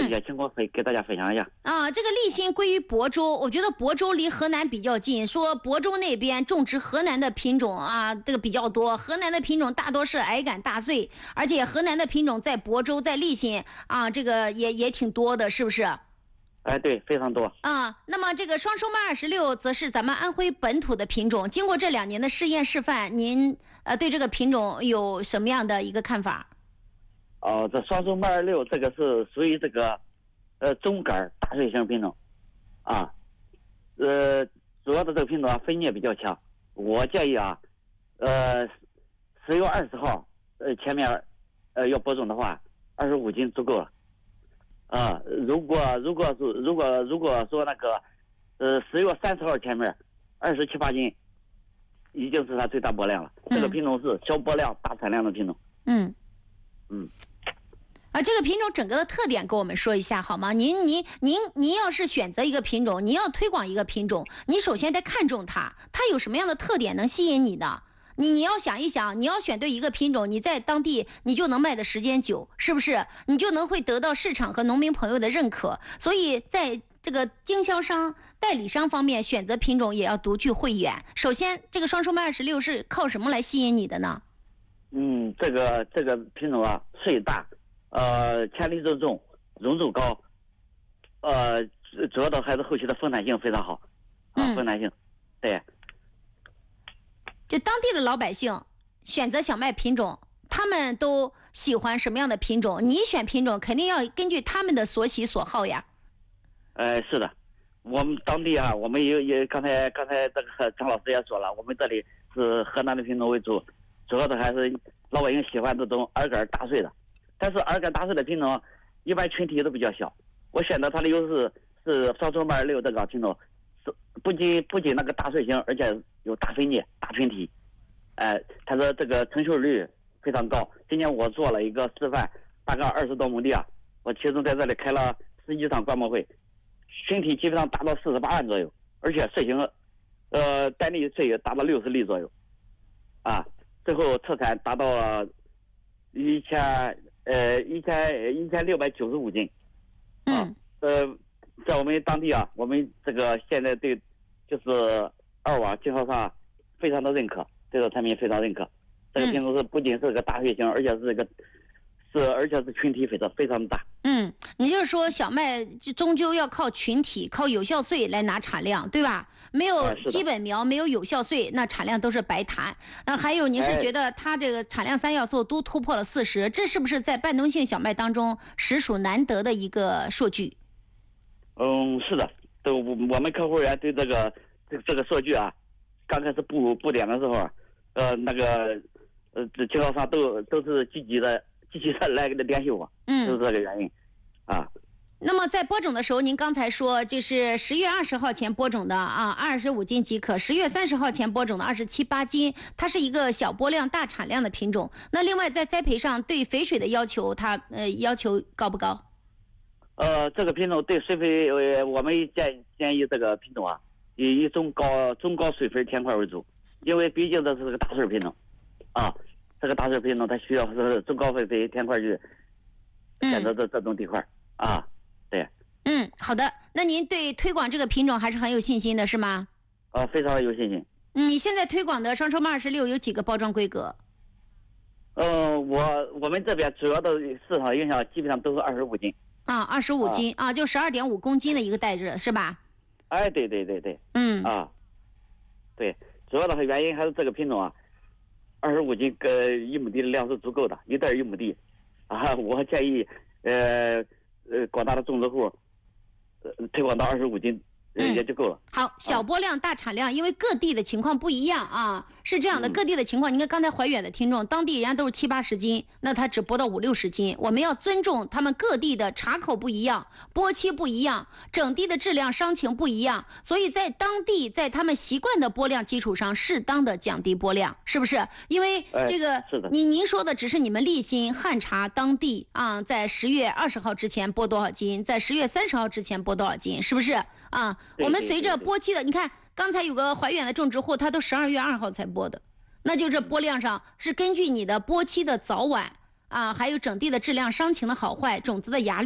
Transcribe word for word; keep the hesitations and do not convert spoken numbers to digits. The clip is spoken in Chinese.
一些情况分给大家分享一下。 啊，这个立新归于亳州，我觉得亳州离河南比较近，说亳州那边种植河南的品种啊，这个比较多。河南的品种大多是矮杆大穗，而且河南的品种在亳州、在立新啊，这个也也挺多的，是不是？ 哎，对，非常多啊。那么这个双收麦二十六则是咱们安徽本土的品种，经过这两年的试验示范，您呃对这个品种有什么样的一个看法？ 哦，这双收麦二六这个是属于这个呃中杆大穗型品种啊，呃主要的这个品种啊分叶比较强，我建议啊，呃十月二十号呃前面呃要播种的话，二十五斤足够了。啊，如果如果是如果如果说那个，呃，十月三十号前面，二十七八斤，已经是它最大播量了。这个品种是小播量大产量的品种。 嗯嗯， 啊，这个品种整个的特点跟我们说一下好吗？您您您您要是选择一个品种，您要推广一个品种，你首先得看中它，它有什么样的特点能吸引你的？你你要想一想，你要选对一个品种，你在当地你就能卖的时间久，是不是？你就能会得到市场和农民朋友的认可。所以在这个经销商、代理商方面，选择品种也要独具慧眼。首先，这个双收麦二十六是靠什么来吸引你的呢？ 嗯，这个这个品种啊，穗大，呃，潜力重重，容重高，呃，主要的还是后期的丰产性非常好，啊，丰产性，对。 就当地的老百姓选择小麦品种，他们都喜欢什么样的品种？你选品种肯定要根据他们的所喜所好呀。 呃，是的，我们当地啊，我们也也刚才刚才这个张老师也说了，我们这里是河南的品种为主，主要的还是老百姓喜欢这种耳杆大穗的。但是耳杆大穗的品种一般群体都比较小，我选择它的优势是双收麦二六这个品种，是不仅不仅那个大穗型，而且有大分叶、大群体，哎、呃，它的这个成熟率非常高。今年我做了一个示范，大概二十多亩地啊，我其中在这里开了十几场观摩会，群体基本上达到四十八万左右，而且穗型，呃，单粒穗也达到六十粒左右，啊，最后特产达到了一千呃一千一千六百九十五斤，啊， 嗯， 呃，在我们当地啊，我们这个现在对就是二网经销商非常的认可，对这个产品非常认可。这个品种是不仅是个大穗型，而且是个是而且是群体非常非常的大。 嗯，你就是说小麦终究要靠群体、靠有效穗来拿产量，对吧？没有基本苗，没有有效穗，那产量都是白谈。那还有，您是觉得它这个产量三要素都突破了四十，这是不是在半冬性小麦当中实属难得的一个数据？ 嗯，是的，都我们客户员对这个这这个数据啊，刚开始布布点的时候，呃，那个呃，这经销商都都是积极的积极的来联系我，嗯，就是这个原因，啊。 那么在播种的时候，您刚才说就是十月二十号前播种的啊，二十五斤即可；十月三十号前播种的二十七八斤，它是一个小播量大产量的品种。那另外在栽培上对肥水的要求，它呃要求高不高？ 呃，这个品种对水肥，呃，我们建建议这个品种啊，以以中高中高水肥田块为主，因为毕竟这是个大穗品种，啊，这个大穗品种它需要是中高水肥田块去选择这这种地块、嗯、啊。对， 嗯，好的。那您对推广这个品种还是很有信心的，是吗？ 呃，非常有信心。 嗯，你现在推广的双收麦二十六有几个包装规格？ 呃，我我们这边主要的市场影响基本上都是二十五斤。 啊，二十五斤 啊, 啊，就十二点五公斤的一个袋子，是吧？ 哎，对对对对， 嗯啊，对，主要的原因还是这个品种啊，二十五斤跟一亩地的量是足够的，一袋一亩地，啊，我建议呃。呃，广大的种植户，呃，推广到二十五斤，呃，也就够了。 嗯、好，小播量大产量，因为各地的情况不一样啊，是这样的，各地的情况，你看刚才怀远的听众，当地人家都是七八十斤，那他只播到五六十斤，我们要尊重他们各地的茶口不一样，播期不一样，整地的质量伤情不一样，所以在当地在他们习惯的播量基础上，适当的降低播量，是不是？因为这个， 是的， 您您说的只是你们立新汉茶当地啊，在十月二十号之前播多少斤，在十月三十号之前播多少斤，是不是啊？我们随着播期的，你看刚才有个怀远的种植户，他都十二月二号才播的，那就这播量上是根据你的播期的早晚啊，还有整地的质量、伤情的好坏、种子的芽率。